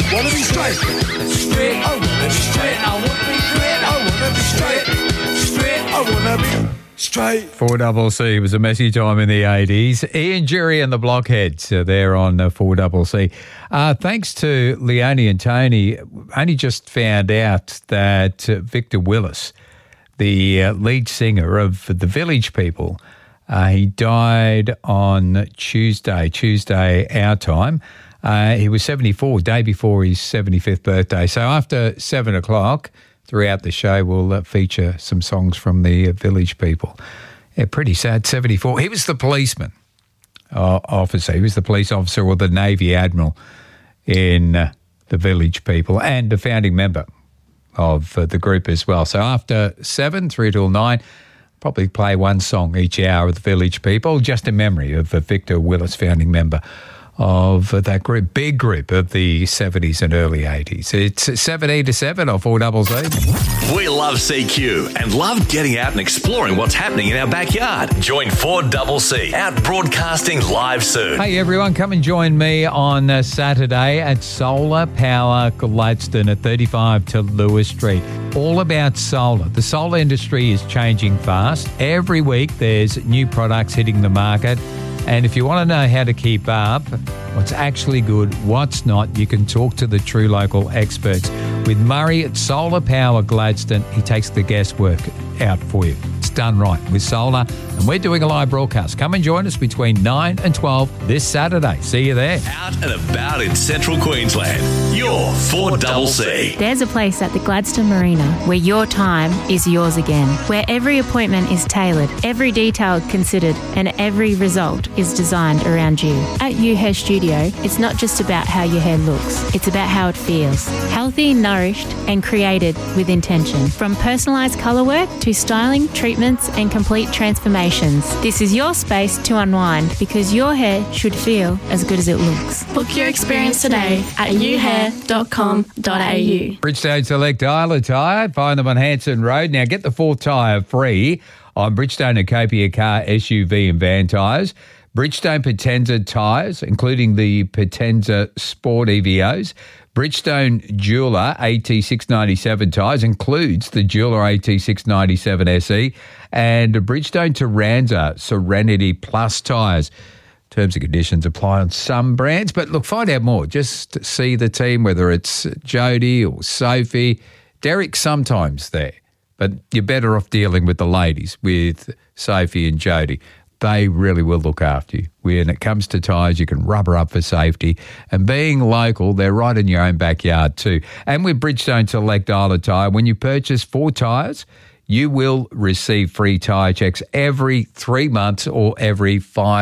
Wanna be straight. Straight. I wanna be straight. I wanna be straight. I wanna be straight. Straight. I wanna be straight. 4CC was a messy time in the 80s. Ian Jury and the Blockheads are there on 4CC. Thanks to Leonie and Tony, only just found out that Victor Willis, the lead singer of The Village People, he died on Tuesday our time. He was 74, day before his 75th birthday. So after 7 o'clock, throughout the show, we'll feature some songs from The Village People. Yeah, pretty sad, 74. He was the policeman officer. He was the police officer or the Navy Admiral in The Village People and a founding member of the group as well. So after 7 through till 9, probably play one song each hour of The Village People, just in memory of Victor Willis, founding member of that group, big group of the 70s and early 80s. It's 17 to 7 on 4CC. We love CQ and love getting out and exploring what's happening in our backyard. Join 4CC out broadcasting live soon. Hey everyone, come and join me on Saturday at Solar Power Gladstone at 35 to Lewis Street. All about solar. The solar industry is changing fast. Every week there's new products hitting the market. And if you want to know how to keep up, what's actually good, what's not, you can talk to the true local experts. With Murray at Solar Power Gladstone, he takes the guesswork out for you. It's done right with solar, and we're doing a live broadcast. Come and join us between 9 and 12 this Saturday. See you there. Out and about in central Queensland, you're 4CC. There's a place at the Gladstone Marina where your time is yours again, where every appointment is tailored, every detail considered, and every result is designed around you. At UHair Studio, it's not just about how your hair looks, it's about how it feels. Healthy, nourished, and created with intention. From personalised colour work to styling, treatments, and complete transformations. This is your space to unwind because your hair should feel as good as it looks. Book your experience today at uhair.com.au. Bridgestone Select Isla Tyre. Find them on Hanson Road. Now get the fourth tyre free on Bridgestone and Copia car, SUV and van tyres. Bridgestone Potenza tyres, including the Potenza Sport EVOs. Bridgestone Jeweler AT697 tyres, includes the Jeweler AT697 SE. And Bridgestone Turanza Serenity Plus tyres. Terms and conditions apply on some brands. But look, find out more. Just see the team, whether it's Jody or Sophie. Derek's sometimes there. But you're better off dealing with the ladies, with Sophie and Jody. They really will look after you. When it comes to tyres, you can rubber up for safety. And being local, they're right in your own backyard too. And with Bridgestone Select Isla Tyre, when you purchase 4 tyres, you will receive free tyre checks every 3 months or every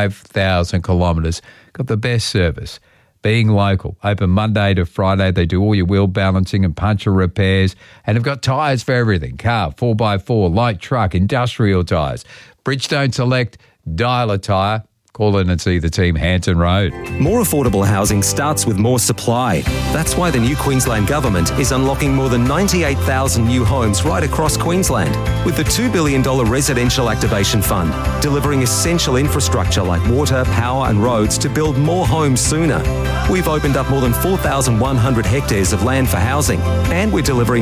5,000 kilometres. Got the best service. Being local, open Monday to Friday. They do all your wheel balancing and puncture repairs. And they've got tyres for everything. Car, 4x4, light truck, industrial tyres. Bridgestone Select Isla Tyre. Call in and see the team, Hanson Road. More affordable housing starts with more supply. That's why the new Queensland Government is unlocking more than 98,000 new homes right across Queensland with the $2 billion Residential Activation Fund, delivering essential infrastructure like water, power and roads to build more homes sooner. We've opened up more than 4,100 hectares of land for housing, and we're delivering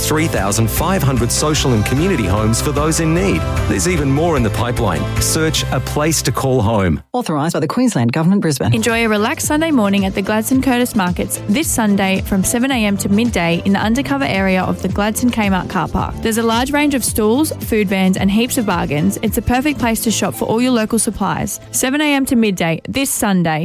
53,500 social and community homes for those in need. There's even more in the pipeline. Search A Place to Call Home. Authorised by the Queensland Government, Brisbane. Enjoy a relaxed Sunday morning at the Gladstone Curtis Markets this Sunday from 7am to midday in the undercover area of the Gladstone Kmart car park. There's a large range of stalls, food vans and heaps of bargains. It's a perfect place to shop for all your local supplies. 7am to midday this Sunday.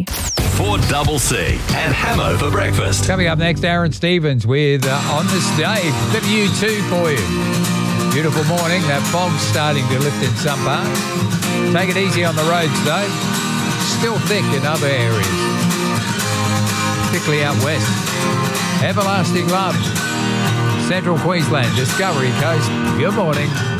4CC and Hamo for breakfast. Coming up next, Aaron Stevens with On the Stage. Bit of U2 for you. Beautiful morning. That fog's starting to lift in some parts. Take it easy on the roads, though. Still thick in other areas, particularly out west. Everlasting Love, Central Queensland, Discovery Coast. Good morning.